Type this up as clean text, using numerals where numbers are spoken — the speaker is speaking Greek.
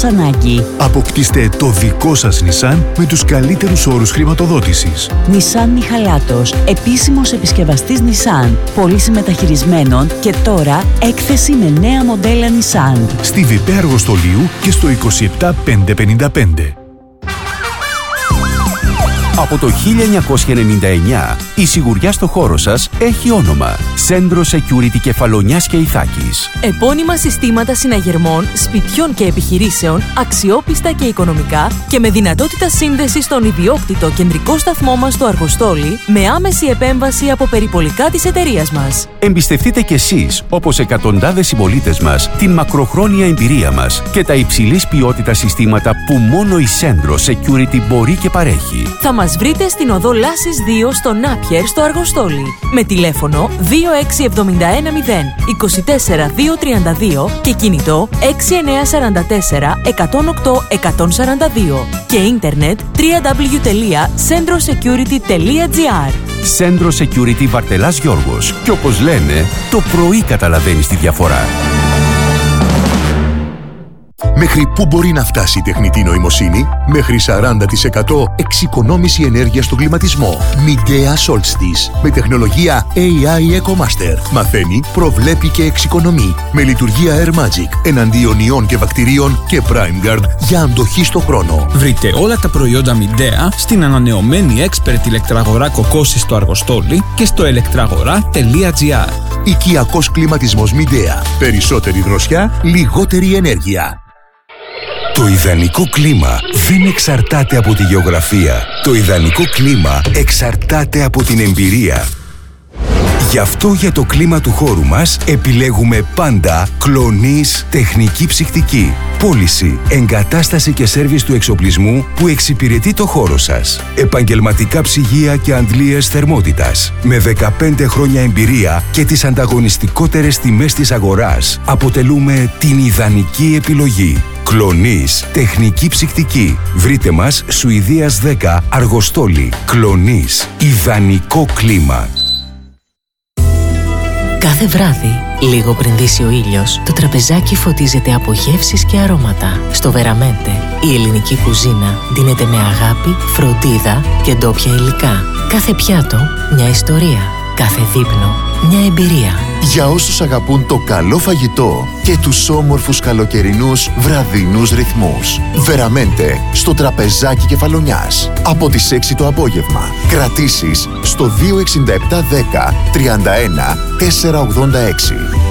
σας ανάγκη. Αποκτήστε το δικό σας Nissan με τους καλύτερους όρους χρηματοδότησης. Nissan Μιχαλάτος, επίσημος επισκευαστής Nissan, πώληση μεταχειρισμένων και τώρα έκθεση με νέα μοντέλα Nissan. Στη Βιπέ Αργοστολίου και στο 27555. Από το 1999, η σιγουριά στο χώρο σας έχει όνομα. Centro Security Κεφαλονιάς και Ιθάκης. Επώνυμα συστήματα συναγερμών, σπιτιών και επιχειρήσεων, αξιόπιστα και οικονομικά και με δυνατότητα σύνδεση στον ιδιόκτητο κεντρικό σταθμό μας στο Αργοστόλι, με άμεση επέμβαση από περιπολικά της εταιρείας μας. Εμπιστευτείτε κι εσείς, όπως εκατοντάδες συμπολίτες μας, την μακροχρόνια εμπειρία μας και τα υψηλής ποιότητας συστήματα που μόνο η Centro Security μπορεί και παρέχει. Θα μας βρείτε στην οδό Λάσης 2 στο Νάπιερ στο Αργοστόλι. Με τηλέφωνο 26710 24232 και κινητό 6944 108 142 και ίντερνετ www.centrosecurity.gr. Centro Security Βαρτελάς Γιώργος. Και όπως λένε, το πρωί καταλαβαίνεις τη διαφορά. Μέχρι πού μπορεί να φτάσει η τεχνητή νοημοσύνη? Μέχρι 40% εξοικονόμηση ενέργειας στον κλιματισμό. Midea Solstice. Με τεχνολογία AI EcoMaster. Μαθαίνει, προβλέπει και εξοικονομεί. Με λειτουργία Air Magic. Εναντίον ιών και βακτηρίων και PrimeGuard για αντοχή στο χρόνο. Βρείτε όλα τα προϊόντα Midea στην ανανεωμένη expert ηλεκτραγορά Κοκκόση στο Αργοστόλι και στο electragora.gr. Οικιακός κλιματισμός Midea. Περισσότερη δροσιά, λιγότερη ενέργεια. Το ιδανικό κλίμα δεν εξαρτάται από τη γεωγραφία. Το ιδανικό κλίμα εξαρτάται από την εμπειρία. Γι' αυτό για το κλίμα του χώρου μας επιλέγουμε πάντα Κλονής Τεχνική Ψυκτική. Πώληση, εγκατάσταση και σέρβις του εξοπλισμού που εξυπηρετεί το χώρο σας. Επαγγελματικά ψυγεία και αντλίες θερμότητας. Με 15 χρόνια εμπειρία και τις ανταγωνιστικότερες τιμές της αγοράς, αποτελούμε την ιδανική επιλογή. Κλονής Τεχνική Ψυκτική. Βρείτε μας Σουηδίας 10 Αργοστόλι. Κλονής. Ιδανικό κλίμα. Κάθε βράδυ, λίγο πριν δύσει ο ήλιος, το τραπεζάκι φωτίζεται από γεύσεις και αρώματα. Στο Βεραμέντε, η ελληνική κουζίνα δίνεται με αγάπη, φροντίδα και ντόπια υλικά. Κάθε πιάτο, μια ιστορία. Κάθε δείπνο, μια εμπειρία. Για όσους αγαπούν το καλό φαγητό και τους όμορφους καλοκαιρινούς βραδινούς ρυθμούς. Βεραμέντε, στο τραπεζάκι Κεφαλονιάς. Από τις 6 το απόγευμα. Κρατήσεις στο 26710 31 486.